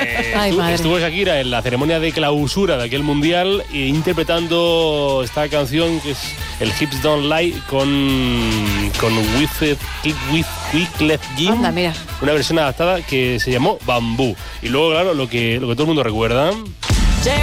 Estuvo Shakira en la ceremonia de clausura de aquel mundial interpretando esta canción que es el Hips Don't Lie con Wyclef Jean. Anda, mira. Una versión adaptada que se llamó Bambú. Y luego, claro, lo que todo el mundo recuerda